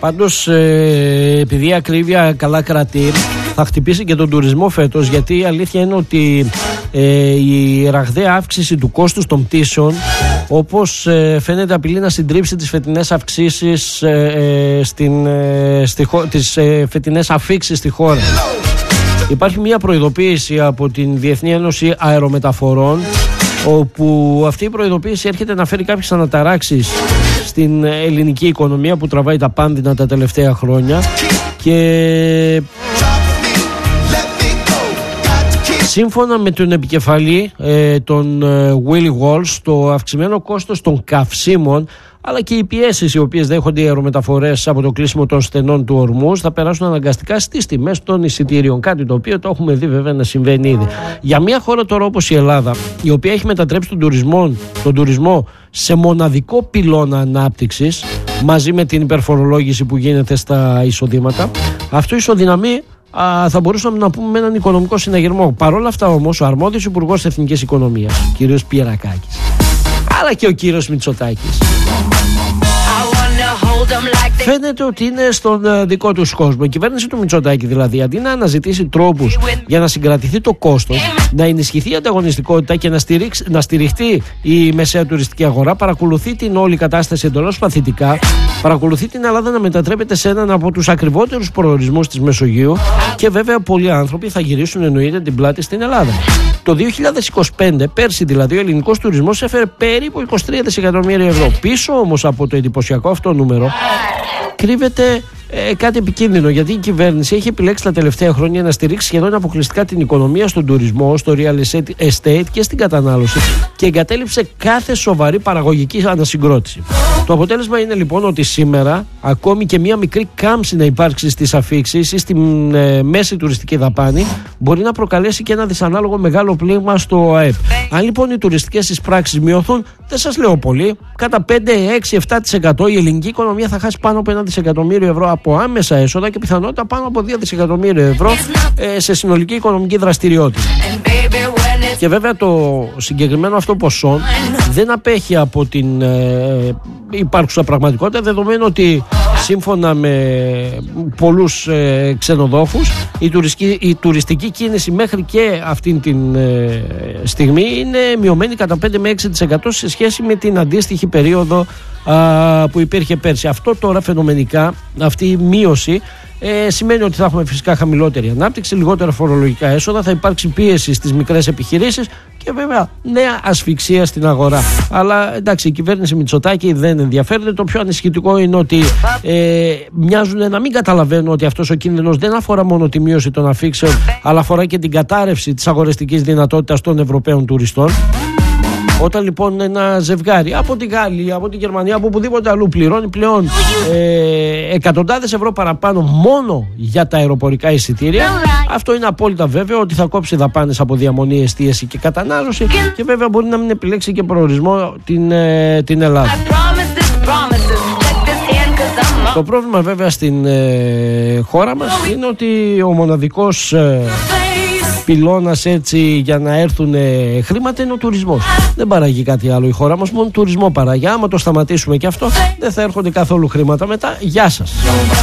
Πάντως επειδή η ακρίβεια καλά κρατεί, θα χτυπήσει και τον τουρισμό φέτος, γιατί η αλήθεια είναι ότι η ραγδαία αύξηση του κόστους των πτήσεων, όπως φαίνεται, απειλεί να συντρίψει τις φετινές αυξήσεις, τις φετινές αφίξεις στη χώρα. Υπάρχει μια προειδοποίηση από την Διεθνή Ένωση Αερομεταφορών, όπου αυτή η προειδοποίηση έρχεται να φέρει κάποιες αναταράξεις στην ελληνική οικονομία που τραβάει τα πάνδυνα τα τελευταία χρόνια, και σύμφωνα με τον επικεφαλή τον Willy Walsh, το αυξημένο κόστος των καυσίμων αλλά και οι πιέσεις οι οποίες δέχονται οι αερομεταφορές από το κλείσιμο των στενών του ορμούς θα περάσουν αναγκαστικά στις τιμές των εισιτήριων. Κάτι το οποίο το έχουμε δει βέβαια να συμβαίνει ήδη. Για μια χώρα τώρα όπως η Ελλάδα, η οποία έχει μετατρέψει τον τουρισμό σε μοναδικό πυλώνα ανάπτυξης, μαζί με την υπερφορολόγηση που γίνεται στα εισοδήματα, αυτό ισοδυναμεί, θα μπορούσαμε να πούμε, με έναν οικονομικό συναγερμό. Παρ' όλα αυτά όμως, ο αρμόδιος Υπουργός Εθνικής Οικονομίας, κύριος Πιερακάκης, αλλά και ο κύριος Μητσοτάκης, φαίνεται ότι είναι στον δικό τους κόσμο. Η κυβέρνηση του Μητσοτάκη δηλαδή, αντί να αναζητήσει τρόπους για να συγκρατηθεί το κόστος, να ενισχυθεί η ανταγωνιστικότητα και να στηριχτεί η μεσαία τουριστική αγορά, παρακολουθεί την όλη κατάσταση εντελώς παθητικά, παρακολουθεί την Ελλάδα να μετατρέπεται σε έναν από τους ακριβότερους προορισμούς της Μεσογείου, και βέβαια πολλοί άνθρωποι θα γυρίσουν, εννοείται, την πλάτη στην Ελλάδα. Το 2025, πέρσι δηλαδή, ο ελληνικός τουρισμός έφερε περίπου 23 δισεκατομμύρια ευρώ. Πίσω όμως από το εντυπωσιακό αυτό νούμερο κρύβεται κάτι επικίνδυνο, γιατί η κυβέρνηση έχει επιλέξει τα τελευταία χρόνια να στηρίξει σχεδόν αποκλειστικά την οικονομία στον τουρισμό, στο real estate και στην κατανάλωση, και εγκατέλειψε κάθε σοβαρή παραγωγική ανασυγκρότηση. Το αποτέλεσμα είναι λοιπόν ότι σήμερα ακόμη και μία μικρή κάμψη να υπάρξει στις αφίξεις ή στη μέση τουριστική δαπάνη μπορεί να προκαλέσει και ένα δυσανάλογο μεγάλο πλήγμα στο ΑΕΠ. Αν λοιπόν οι τουριστικές εισπράξεις μειωθούν, δεν σας λέω πολύ, κατά 5, 6, 7% η ελληνική οικονομία θα χάσει πάνω από 1 δισεκατομμύριο ευρώ από άμεσα έσοδα και πιθανότητα πάνω από 2 δισεκατομμύρια ευρώ σε συνολική οικονομική δραστηριότητα. Και βέβαια το συγκεκριμένο αυτό ποσό δεν απέχει από την υπάρχουσα πραγματικότητα, δεδομένου ότι σύμφωνα με πολλούς ξενοδόχους η τουριστική κίνηση μέχρι και αυτή την στιγμή είναι μειωμένη κατά 5 με 6% σε σχέση με την αντίστοιχη περίοδο που υπήρχε πέρσι. Αυτό τώρα φαινομενικά, αυτή η μείωση, σημαίνει ότι θα έχουμε φυσικά χαμηλότερη ανάπτυξη, λιγότερα φορολογικά έσοδα, θα υπάρξει πίεση στις μικρές επιχειρήσεις και βέβαια νέα ασφυξία στην αγορά. Αλλά εντάξει, η κυβέρνηση Μητσοτάκη δεν ενδιαφέρεται. Το πιο ανησυχητικό είναι ότι μοιάζουν να μην καταλαβαίνουν ότι αυτός ο κίνδυνος δεν αφορά μόνο τη μείωση των αφήξεων, αλλά αφορά και την κατάρρευση της αγοραστικής δυνατότητας των Ευρωπαίων τουριστών. Όταν λοιπόν ένα ζευγάρι από τη Γαλλία, από τη Γερμανία, από οπουδήποτε αλλού πληρώνει πλέον εκατοντάδες ευρώ παραπάνω μόνο για τα αεροπορικά εισιτήρια, αυτό είναι απόλυτα βέβαιο ότι θα κόψει δαπάνες από διαμονή, εστίαση και κατανάλωση, και βέβαια μπορεί να μην επιλέξει και προορισμό την Ελλάδα. Το πρόβλημα βέβαια στην χώρα μας είναι ότι ο μοναδικός πυλώνας έτσι για να έρθουν χρήματα είναι ο τουρισμός. Δεν παράγει κάτι άλλο η χώρα μας, μόνο τουρισμό παράγει. Άμα το σταματήσουμε και αυτό, δεν θα έρχονται καθόλου χρήματα μετά. Γεια σας.